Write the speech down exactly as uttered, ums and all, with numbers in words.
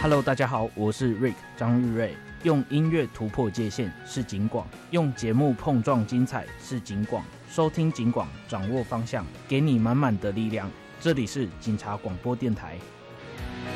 Hello， 大家好，我是 Rick 张玉瑞。用音乐突破界限是警广，用节目碰撞精彩是警广。收听警广，掌握方向，给你满满的力量。这里是警察广播电台。